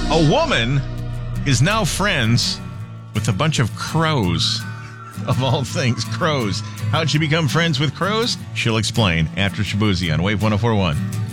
A woman is now friends with a bunch of crows. Of all things, crows. How'd she become friends with crows? She'll explain after Shabuzi on Wave 104.1.